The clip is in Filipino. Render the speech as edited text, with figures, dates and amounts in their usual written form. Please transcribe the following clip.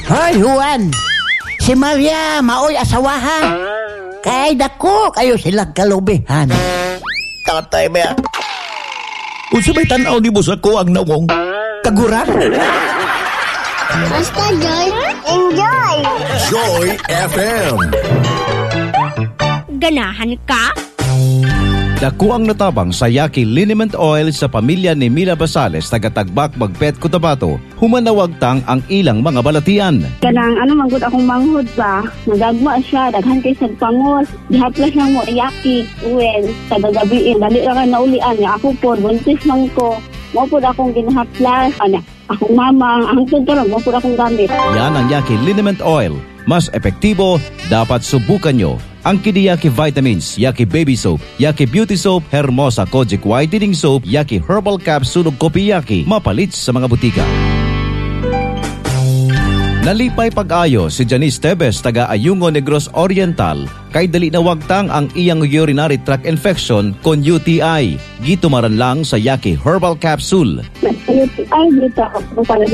Hoy, Juan! Si Maria, maoy asawahan. Kay dako kayo silang kalubihan. Tatay ba? Unsa may tanaw ni mo sa ko ang nawong? Kaguran? Basta Joy, enjoy! Joy FM. Ganahan ka? Dako ang natabang sa Yaki Liniment Oil sa pamilya ni Mila Basales taga-Tagbak, Magpet, Cotabato. Humanawag tang ang ilang mga balatian. Kanang manggod akong manghod ba? Nagagma siya, daghan kay sa pangos. Dihaplas lang mo, Yaki, well, tagagabiin. Dali lang na ulian niya. Ako po, buntis lang ko. Mo po akong ginahaplas. Akong mamang, ang karon mo po akong gamit. Yan ang Yaki Liniment Oil. Mas epektibo, dapat subukan nyo. Ang Kidiyaki Vitamins, Yaki Baby Soap, Yaki Beauty Soap, Hermosa Kojic Whitening Soap, Yaki Herbal Capsule ug Kopi Yaki, mapalit sa mga butika. Nalipay pag-ayo si Janice Tebes taga Ayungo Negros Oriental kay dali na wagtang ang iyang urinary tract infection kon UTI. Gitumaran lang sa Yaki Herbal Capsule. UTI dito ako para